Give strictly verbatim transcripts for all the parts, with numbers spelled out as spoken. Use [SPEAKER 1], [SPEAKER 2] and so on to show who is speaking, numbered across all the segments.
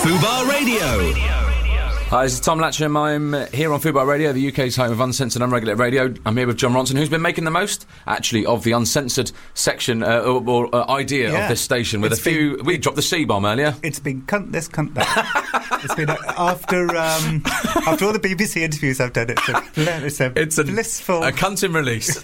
[SPEAKER 1] Fubar Radio.
[SPEAKER 2] Hi, this is Tom Latcham. I'm here on Fubar Radio, the U K's home of uncensored, unregulated radio. I'm here with Jon Ronson, who's been making the most, actually, of the uncensored section uh, or, or uh, idea yeah. of this station. With it's a few, been, we dropped the C bomb earlier.
[SPEAKER 3] It's been cunt this, cunt that. It's been uh, after um, after all the B B C interviews I've done. It's a, it's a
[SPEAKER 2] it's a
[SPEAKER 3] blissful
[SPEAKER 2] a cunt in release.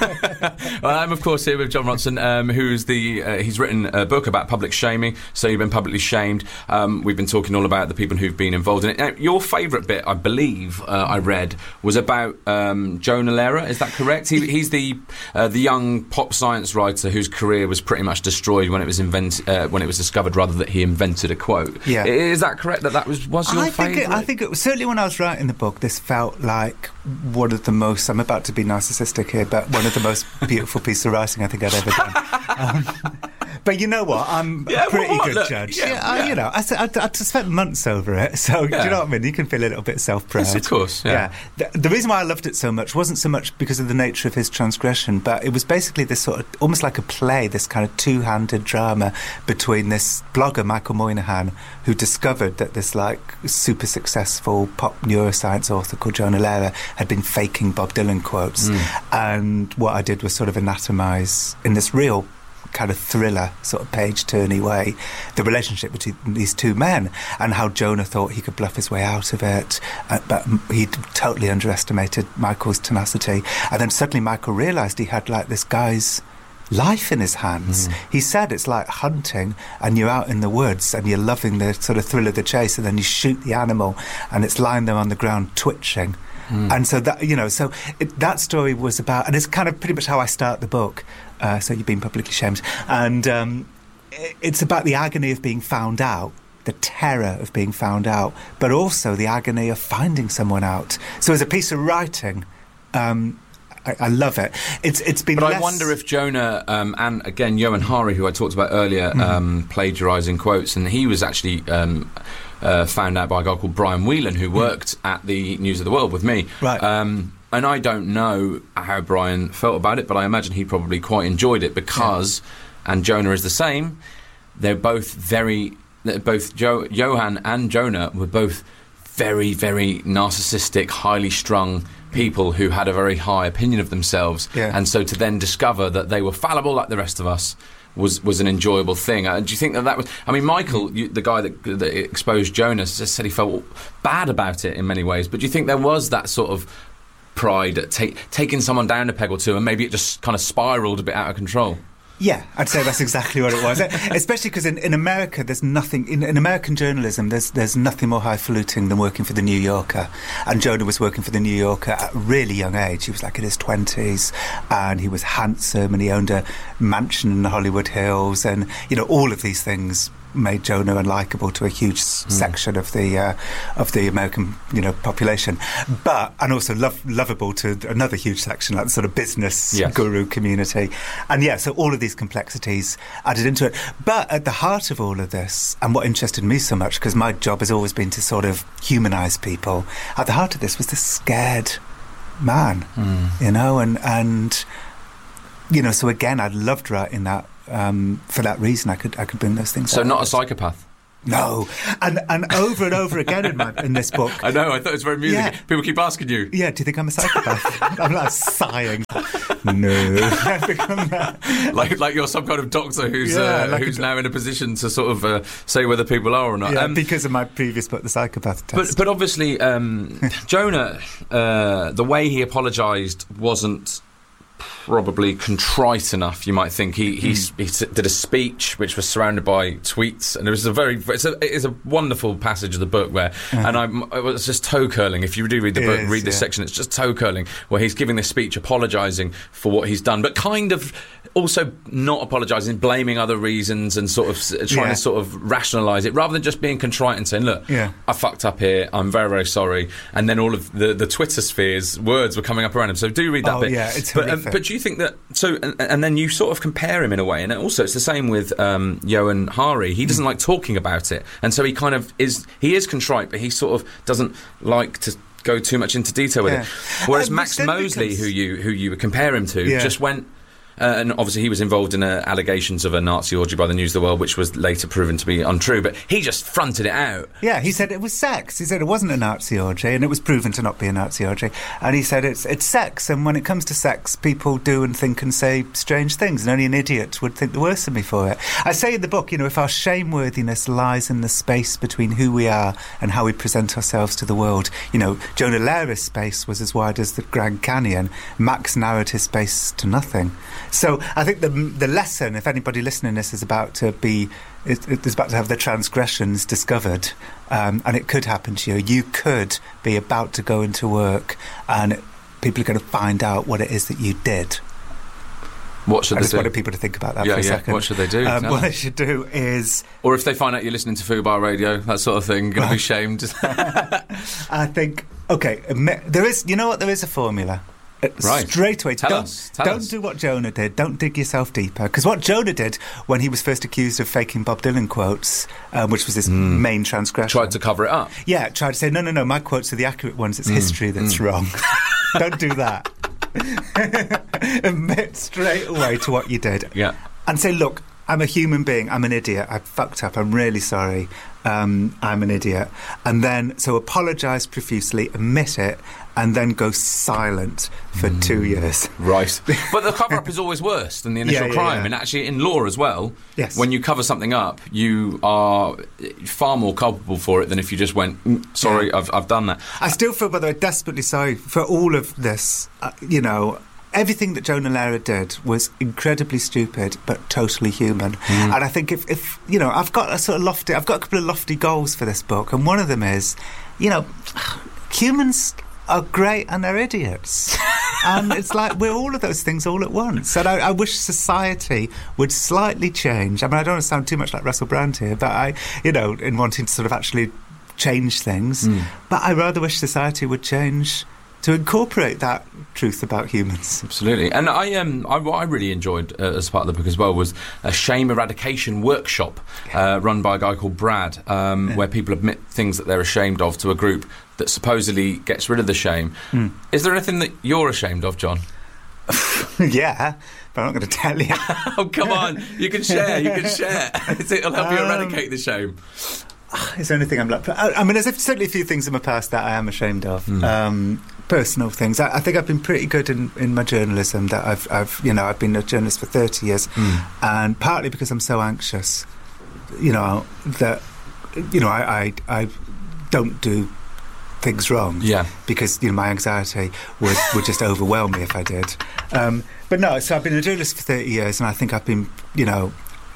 [SPEAKER 2] Well, I'm of course here with Jon Ronson, um, who's the uh, he's written a book about public shaming. So you've been publicly shamed. Um, we've been talking all about the people who've been involved in it. Now, your favourite bit, I believe, uh, I read, was about um, Jonah Lehrer. Is that correct? He, he's the uh, the young pop science writer whose career was pretty much destroyed when it was invent uh, when it was discovered, rather, that he invented a quote.
[SPEAKER 3] Yeah.
[SPEAKER 2] Is that correct? That that was was your
[SPEAKER 3] I
[SPEAKER 2] favourite?
[SPEAKER 3] Think it, I think it was, certainly when I was writing the book, this felt like one of the most. I'm about to be narcissistic here, but one of the most beautiful pieces of writing I think I'd ever done. Um, But you know what? I'm
[SPEAKER 2] yeah,
[SPEAKER 3] a pretty
[SPEAKER 2] well,
[SPEAKER 3] good
[SPEAKER 2] look,
[SPEAKER 3] judge.
[SPEAKER 2] Yeah,
[SPEAKER 3] yeah, I,
[SPEAKER 2] yeah.
[SPEAKER 3] You know, I, I, I spent months over it, so
[SPEAKER 2] yeah.
[SPEAKER 3] do you know what I mean? You can feel a little bit self-proud.
[SPEAKER 2] Yes, of course, yeah.
[SPEAKER 3] yeah. The, the reason why I loved it so much wasn't so much because of the nature of his transgression, but it was basically this sort of, almost like a play, this kind of two-handed drama between this blogger, Michael Moynihan, who discovered that this, like, super successful pop neuroscience author called Jonah Lehrer had been faking Bob Dylan quotes. Mm. And what I did was sort of anatomise, in this real kind of thriller sort of page-turny way, the relationship between these two men and how Jonah thought he could bluff his way out of it, uh, but he totally underestimated Michael's tenacity. And then suddenly Michael realised he had like this guy's life in his hands. Mm. He said it's like hunting and you're out in the woods and you're loving the sort of thrill of the chase, and then you shoot the animal and it's lying there on the ground twitching. Mm. And so that, you know, so it, that story was about, and it's kind of pretty much how I start the book. Uh, so you've been publicly shamed, and um, it, it's about the agony of being found out, the terror of being found out, but also the agony of finding someone out. So as a piece of writing, um, I, I love it. It's it's been.
[SPEAKER 2] But
[SPEAKER 3] less...
[SPEAKER 2] I wonder if Jonah um, and again Johan Hari, who I talked about earlier, mm. um, plagiarising quotes, and he was actually. Um, Uh, found out by a guy called Brian Whelan, who worked at the News of the World with me.
[SPEAKER 3] Right.
[SPEAKER 2] Um, and I don't know how Brian felt about it, but I imagine he probably quite enjoyed it because, yeah. and Jonah is the same, they're both very, they're both jo- Johan and Jonah were both very, very narcissistic, highly strung people who had a very high opinion of themselves.
[SPEAKER 3] Yeah.
[SPEAKER 2] And so to then discover that they were fallible like the rest of us was was an enjoyable thing. Uh, do you think that that was... I mean, Michael, you, the guy that, that exposed Jonas, just said he felt bad about it in many ways, but do you think there was that sort of pride at ta- taking someone down a peg or two and maybe it just kind of spiralled a bit out of control?
[SPEAKER 3] Yeah, I'd say that's exactly what it was. Especially because in, in America, there's nothing... In, in American journalism, there's there's nothing more highfalutin than working for the New Yorker. And Jonah was working for the New Yorker at a really young age. He was like in his twenties, and he was handsome, and he owned a mansion in the Hollywood Hills, and, you know, all of these things made Jonah unlikable to a huge mm. section of the uh, of the American, you know, population, but and also love, lovable to another huge section, like the sort of business
[SPEAKER 2] yes.
[SPEAKER 3] guru community, and yeah, so all of these complexities added into it. But at the heart of all of this, and what interested me so much, because my job has always been to sort of humanise people, at the heart of this was this scared man, mm. you know, and and you know, so again, I loved writing that. Um, for that reason, I could I could bring those things.
[SPEAKER 2] So
[SPEAKER 3] out.
[SPEAKER 2] Not a psychopath.
[SPEAKER 3] No, and and over and over again in my in this book.
[SPEAKER 2] I know. I thought it was very amusing.
[SPEAKER 3] Yeah.
[SPEAKER 2] People keep asking you.
[SPEAKER 3] Yeah, do you think I'm a psychopath? I'm like sighing. No, I've become that.
[SPEAKER 2] Like like you're some kind of doctor who's
[SPEAKER 3] Yeah,
[SPEAKER 2] uh,
[SPEAKER 3] like
[SPEAKER 2] who's
[SPEAKER 3] a,
[SPEAKER 2] now in a position to sort of uh, say whether people are or not.
[SPEAKER 3] Yeah,
[SPEAKER 2] um,
[SPEAKER 3] because of my previous book, The Psychopath Test.
[SPEAKER 2] But but obviously, um, Jonah, uh, the way he apologised wasn't probably contrite enough, you might think. He he, mm. he did a speech which was surrounded by tweets, and it was a very it's a, it is a wonderful passage of the book where uh-huh. and I'm it was just toe curling. If you do read the
[SPEAKER 3] it
[SPEAKER 2] book,
[SPEAKER 3] is,
[SPEAKER 2] read this
[SPEAKER 3] yeah.
[SPEAKER 2] section, it's just toe curling where he's giving this speech apologising for what he's done, but kind of also not apologising, blaming other reasons and sort of trying
[SPEAKER 3] yeah.
[SPEAKER 2] to sort of rationalise it rather than just being contrite and saying, look,
[SPEAKER 3] yeah.
[SPEAKER 2] I fucked up here, I'm very, very sorry. And then all of the, the Twitter sphere's words were coming up around him. So do read that
[SPEAKER 3] oh,
[SPEAKER 2] bit.
[SPEAKER 3] Yeah, it's
[SPEAKER 2] but, um, but do you think that... So, and, and then you sort of compare him in a way. And also it's the same with um, Johan Hari. He doesn't mm. like talking about it. And so he kind of is... He is contrite, but he sort of doesn't like to go too much into detail with
[SPEAKER 3] yeah.
[SPEAKER 2] it. Whereas
[SPEAKER 3] um,
[SPEAKER 2] Max Mosley,
[SPEAKER 3] becomes...
[SPEAKER 2] who you who you compare him to,
[SPEAKER 3] yeah.
[SPEAKER 2] just went... Uh, and obviously he was involved in uh, allegations of a Nazi orgy by the News of the World, which was later proven to be untrue, but he just fronted it out.
[SPEAKER 3] Yeah, he said it was sex. He said it wasn't a Nazi orgy, and it was proven to not be a Nazi orgy. And he said it's it's sex, and when it comes to sex, people do and think and say strange things, and only an idiot would think the worst of me for it. I say in the book, you know, if our shameworthiness lies in the space between who we are and how we present ourselves to the world, you know, Jonah Lehrer space was as wide as the Grand Canyon. Max narrowed his space to nothing. So I think the the lesson, if anybody listening to this is about to be, is, is about to have their transgressions discovered, um, and it could happen to you. You could be about to go into work, and people are going to find out what it is that you did.
[SPEAKER 2] What should
[SPEAKER 3] I
[SPEAKER 2] they
[SPEAKER 3] just
[SPEAKER 2] do?
[SPEAKER 3] wanted people to think about that
[SPEAKER 2] yeah,
[SPEAKER 3] for a
[SPEAKER 2] yeah.
[SPEAKER 3] second.
[SPEAKER 2] What should they do?
[SPEAKER 3] Um,
[SPEAKER 2] No.
[SPEAKER 3] what they should do is...
[SPEAKER 2] Or if they find out you're listening to Fubar Radio, that sort of thing, going to be shamed.
[SPEAKER 3] I think, OK, admit, there is, you know what, there is a formula. Uh,
[SPEAKER 2] Right.
[SPEAKER 3] Straight away.
[SPEAKER 2] Tell
[SPEAKER 3] don't
[SPEAKER 2] us, tell
[SPEAKER 3] don't
[SPEAKER 2] us.
[SPEAKER 3] do what Jonah did. Don't dig yourself deeper. Because what Jonah did when he was first accused of faking Bob Dylan quotes, um, which was his
[SPEAKER 2] Mm.
[SPEAKER 3] main transgression.
[SPEAKER 2] Tried to cover it up.
[SPEAKER 3] Yeah, tried to say, no, no, no, my quotes are the accurate ones. It's history that's wrong. Don't do that. Admit straight away to what you did.
[SPEAKER 2] Yeah.
[SPEAKER 3] And say, look, I'm a human being. I'm an idiot. I fucked up. I'm really sorry. Um, I'm an idiot. And then, so apologise profusely, admit it, and then go silent for mm. two years.
[SPEAKER 2] Right. But the cover-up is always worse than the initial
[SPEAKER 3] Yeah, yeah,
[SPEAKER 2] crime.
[SPEAKER 3] yeah.
[SPEAKER 2] And actually, in law as well,
[SPEAKER 3] Yes.
[SPEAKER 2] when you cover something up, you are far more culpable for it than if you just went, mm, sorry,
[SPEAKER 3] Yeah.
[SPEAKER 2] I've, I've done that.
[SPEAKER 3] I still feel, by the way, desperately sorry for all of this. Uh, you know, everything that Jonah Lehrer did was incredibly stupid, but totally human.
[SPEAKER 2] Mm.
[SPEAKER 3] And I think if, if, you know, I've got a sort of lofty, I've got a couple of lofty goals for this book, and one of them is, you know, humans are great and they're idiots. And it's like we're all of those things all at once. And I, I wish society would slightly change. I mean, I don't want to sound too much like Russell Brand here, but I, you know, in wanting to sort of actually change things.
[SPEAKER 2] Mm.
[SPEAKER 3] But I rather wish society would change to incorporate that truth about humans.
[SPEAKER 2] Absolutely. And I um, I, what I really enjoyed uh, as part of the book as well was a shame eradication workshop uh, run by a guy called Brad, um,
[SPEAKER 3] Yeah.
[SPEAKER 2] where people admit things that they're ashamed of to a group that supposedly gets rid of the shame.
[SPEAKER 3] Mm.
[SPEAKER 2] Is there anything that you're ashamed of, John?
[SPEAKER 3] Yeah, but I'm not going to tell you.
[SPEAKER 2] Oh, come on. You can share. You can share. It'll help you
[SPEAKER 3] Um,
[SPEAKER 2] eradicate the shame.
[SPEAKER 3] Is there anything I'm like... I, I mean, there's certainly a few things in my past that I am ashamed of.
[SPEAKER 2] Mm.
[SPEAKER 3] Um, personal things. I, I think I've been pretty good in, in my journalism. That I've, I've, you know, I've been a journalist for thirty years,
[SPEAKER 2] Mm.
[SPEAKER 3] and partly because I'm so anxious, you know, that, you know, I, I, I don't do things wrong.
[SPEAKER 2] Yeah.
[SPEAKER 3] Because, you know, my anxiety would, would just overwhelm me if I did. Um, but no, so I've been a journalist for thirty years, and I think I've been, you know,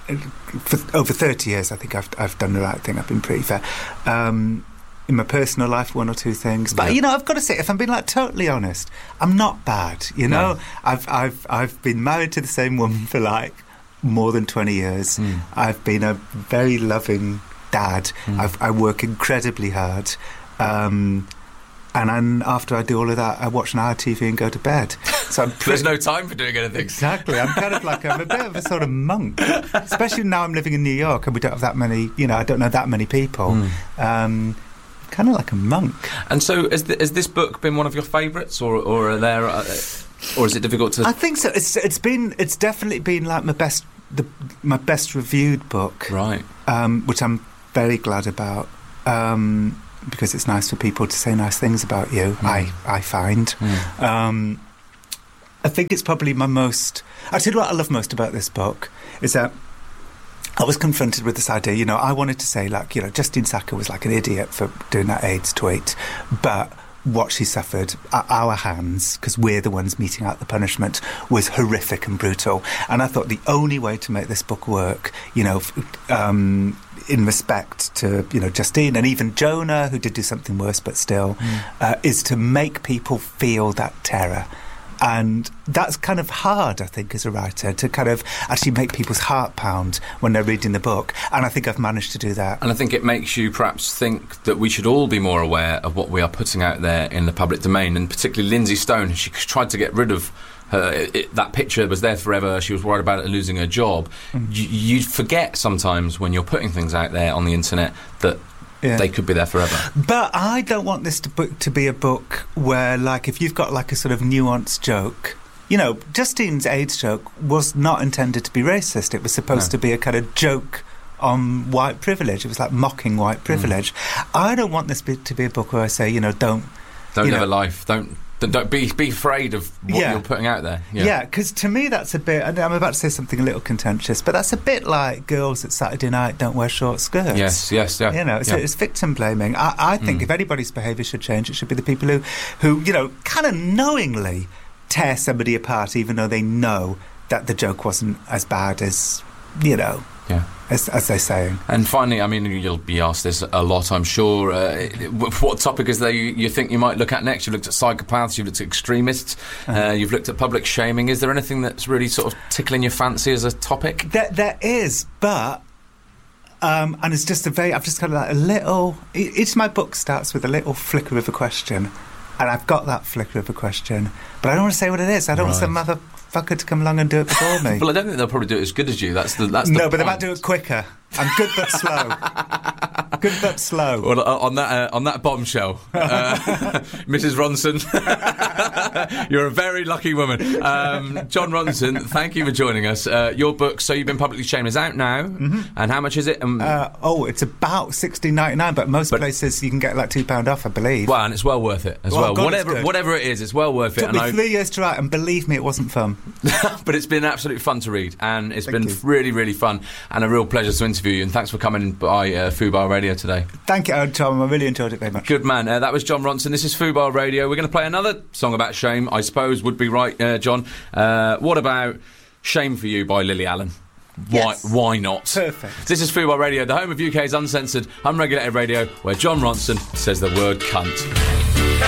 [SPEAKER 3] for over thirty years, I think I've I've done the right thing. I've been pretty fair. Um, in my personal life, one or two things, but
[SPEAKER 2] Yeah.
[SPEAKER 3] you know, I've got to say, if I'm being like totally honest, I'm not bad. You know,
[SPEAKER 2] No.
[SPEAKER 3] I've I've I've been married to the same woman for like more than twenty years.
[SPEAKER 2] Mm.
[SPEAKER 3] I've been a very loving dad.
[SPEAKER 2] Mm.
[SPEAKER 3] I've, I work incredibly hard. Um, and then after I do all of that, I watch an hour of T V and go to bed. So I'm
[SPEAKER 2] There's
[SPEAKER 3] pretty,
[SPEAKER 2] no time for doing anything.
[SPEAKER 3] exactly. I'm kind of like I'm a bit of a sort of monk, especially now I'm living in New York and we don't have that many. You know, I don't know that many people.
[SPEAKER 2] Mm.
[SPEAKER 3] Um, kind of like a monk.
[SPEAKER 2] And so, has, th- has this book been one of your favourites, or, or are there, uh, or is it difficult to?
[SPEAKER 3] I think so. It's it's been it's definitely been like my best the my best reviewed book,
[SPEAKER 2] Right.
[SPEAKER 3] um, which I'm very glad about. Um, because it's nice for people to say nice things about you,
[SPEAKER 2] Mm.
[SPEAKER 3] I, I find.
[SPEAKER 2] Mm.
[SPEAKER 3] Um, I think it's probably my most... I'll tell you what I love most about this book, is that I was confronted with this idea, you know, I wanted to say, like, you know, Justine Sacco was like an idiot for doing that AIDS tweet, but what she suffered at our hands, because we're the ones meting out the punishment, was horrific and brutal. And I thought the only way to make this book work, you know, f- um, in respect to, you know, Justine and even Jonah, who did do something worse, but still,
[SPEAKER 2] Mm.
[SPEAKER 3] uh, is to make people feel that terror. And that's kind of hard, I think, as a writer, to kind of actually make people's heart pound when they're reading the book. And I think I've managed to do that.
[SPEAKER 2] And I think it makes you perhaps think that we should all be more aware of what we are putting out there in the public domain, and particularly Lindsay Stone. She tried to get rid of her, it, it, that picture was there forever. She was worried about it losing her job.
[SPEAKER 3] Mm.
[SPEAKER 2] You, you forget sometimes when you're putting things out there on the internet that
[SPEAKER 3] Yeah.
[SPEAKER 2] they could be there forever.
[SPEAKER 3] But I don't want this to, book, to be a book where, like, if you've got, like, a sort of nuanced joke, you know, Justine's AIDS joke was not intended to be racist. It was supposed no. to be a kind of joke on white privilege. It was like mocking white privilege. Mm. I don't want this be, to be a book where I say, you know, don't...
[SPEAKER 2] Don't
[SPEAKER 3] you
[SPEAKER 2] live
[SPEAKER 3] know,
[SPEAKER 2] a life. Don't... Don't be be afraid of what
[SPEAKER 3] yeah.
[SPEAKER 2] you're putting out there.
[SPEAKER 3] Yeah, because yeah, to me that's a bit... I'm about to say something a little contentious, but that's a bit like girls at Saturday night don't wear short skirts.
[SPEAKER 2] Yes, yes, yeah.
[SPEAKER 3] You know, it's,
[SPEAKER 2] yeah.
[SPEAKER 3] it's victim blaming. I, I think mm. if anybody's behaviour should change, it should be the people who, who you know, kind of knowingly tear somebody apart, even though they know that the joke wasn't as bad as, you know...
[SPEAKER 2] Yeah.
[SPEAKER 3] As, as they're saying.
[SPEAKER 2] And finally, I mean, you'll be asked this a lot, I'm sure. Uh, what topic is there you, you think you might look at next? You've looked at psychopaths, you've looked at extremists, uh-huh. uh, you've looked at public shaming. Is there anything that's really sort of tickling your fancy as a topic?
[SPEAKER 3] There, there is, but... Um, and it's just a very... I've just got like a little... Each of my book starts with a little flicker of a question, and I've got that flicker of a question, but I don't want to say what it is. I don't right. want some other... fucker to come along and do it before me.
[SPEAKER 2] Well, I don't think they'll probably do it as good as you. That's the that's the
[SPEAKER 3] no, but
[SPEAKER 2] point.
[SPEAKER 3] They might do it quicker. I'm good but slow. Good but slow.
[SPEAKER 2] Well, uh, on that uh, on that bombshell, uh, Missus Ronson, you're a very lucky woman. Um, Jon Ronson, thank you for joining us. Uh, your book, So You've Been Publicly Shamed, is out now. Mm-hmm. And how much is it? Um,
[SPEAKER 3] uh, oh, it's about sixteen ninety-nine, but most but, places you can get like two pound off, I believe.
[SPEAKER 2] Well, and it's well worth it as well. well.
[SPEAKER 3] God,
[SPEAKER 2] whatever whatever it is, it's well worth it.
[SPEAKER 3] It took me
[SPEAKER 2] I...
[SPEAKER 3] three years to write, and believe me, it wasn't fun.
[SPEAKER 2] But it's been absolutely fun to read, and it's
[SPEAKER 3] Thank
[SPEAKER 2] been
[SPEAKER 3] you.
[SPEAKER 2] really, really fun, and a real pleasure to interview you. And thanks for coming by uh, Fubar Radio today.
[SPEAKER 3] Thank you, Tom. I really enjoyed it very much.
[SPEAKER 2] Good man. Uh, that was Jon Ronson. This is Fubar Radio. We're going to play another song about shame, I suppose would be right, uh, John. Uh, what about Shame for You by Lily Allen? Why,
[SPEAKER 3] yes.
[SPEAKER 2] why not?
[SPEAKER 3] Perfect.
[SPEAKER 2] This is Fubar Radio, the home of U K's uncensored, unregulated radio, where Jon Ronson says the word cunt.